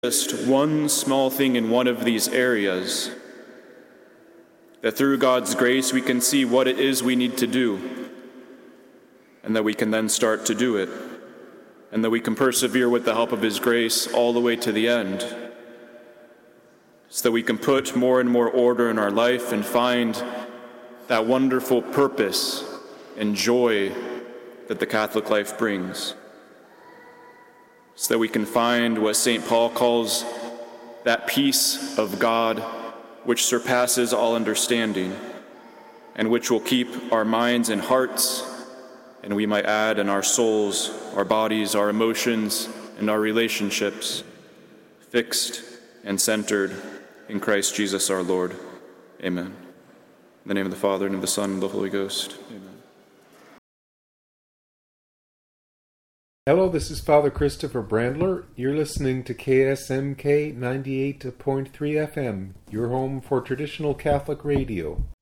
just one small thing in one of these areas, that through God's grace we can see what it is we need to do, and that we can then start to do it, and that we can persevere with the help of His grace all the way to the end, so that we can put more and more order in our life and find that wonderful purpose and joy that the Catholic life brings, so that we can find what St. Paul calls that peace of God which surpasses all understanding, and which will keep our minds and hearts, and we might add in our souls, our bodies, our emotions, and our relationships, fixed and centered in Christ Jesus our Lord. Amen. In the name of the Father, and of the Son, and of the Holy Ghost. Amen. Hello, this is Father Christopher Brandler. You're listening to KSMK 98.3 FM, your home for traditional Catholic radio.